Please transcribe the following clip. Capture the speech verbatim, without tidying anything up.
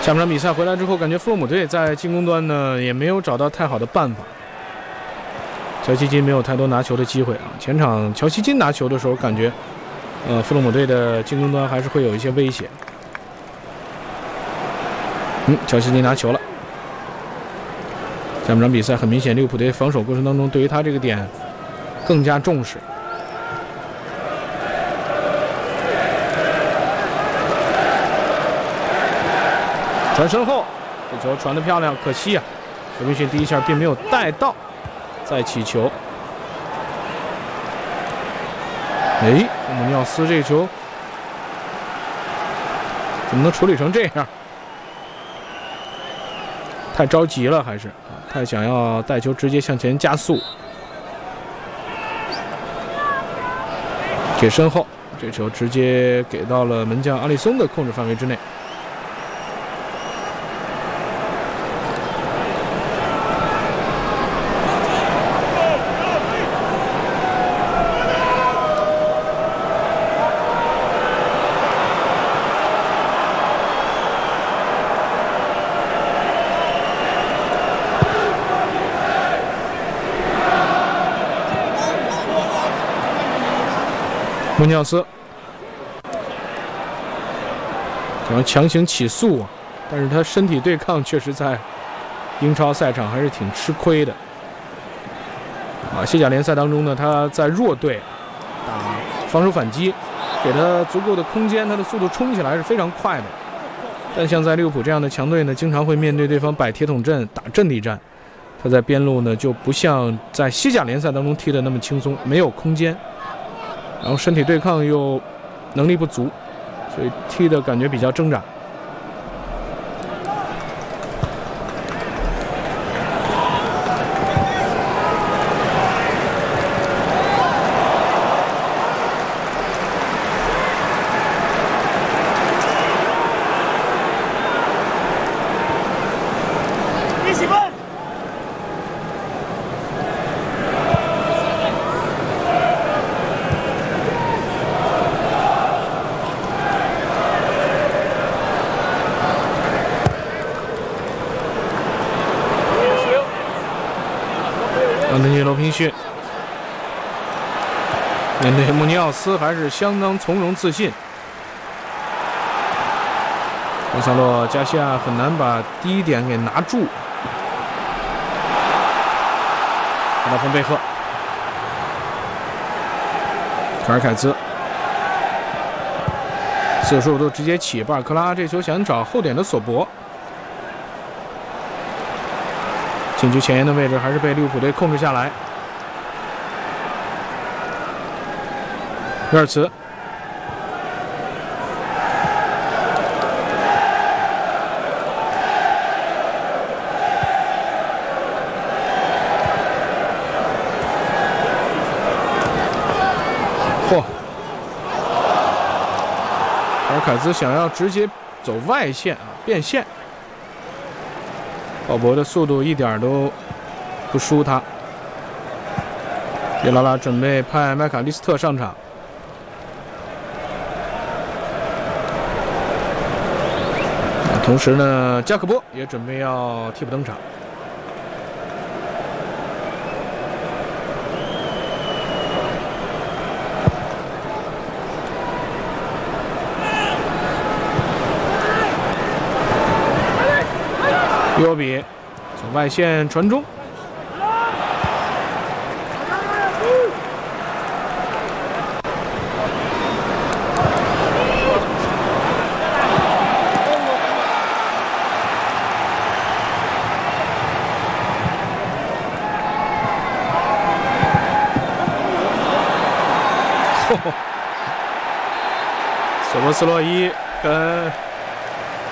下半场比赛回来之后，感觉富勒姆队在进攻端呢也没有找到太好的办法。乔西金没有太多拿球的机会啊。前场乔西金拿球的时候，感觉呃富勒姆队的进攻端还是会有一些威胁。嗯，乔西金拿球了。下半场比赛很明显，利物浦队防守过程当中对于他这个点更加重视。传身后，这球传得漂亮，可惜啊，德云逊第一下并没有带到，再起球。哎，姆尼奥斯这个球怎么能处理成这样？太着急了，还是啊？太想要带球直接向前加速。给身后，这球直接给到了门将阿里松的控制范围之内。穆尼奥斯想要强行起诉啊，但是他身体对抗确实在英超赛场还是挺吃亏的啊。西甲联赛当中呢，他在弱队打防守反击，给他足够的空间，他的速度冲起来是非常快的。但像在利物浦这样的强队呢，经常会面对对方摆铁桶阵、打阵地战，他在边路呢就不像在西甲联赛当中踢的那么轻松，没有空间。然后身体对抗又能力不足，所以踢的感觉比较挣扎。安东尼·罗宾逊面对穆尼奥斯还是相当从容自信。贡萨洛·加西亚很难把第一点给拿住。看到冯贝赫，卡尔凯兹，四十五度直接起，巴尔克拉这球想找后点的索博。禁区前沿的位置还是被利物浦队控制下来。约尔茨，嚯！卡尔凯兹想要直接走外线啊，变线。鲍勃的速度一点都不输他。迪拉拉准备派麦卡利斯特上场。同时呢，加克波也准备要替补登场。尤比从外线传中，索博斯洛伊跟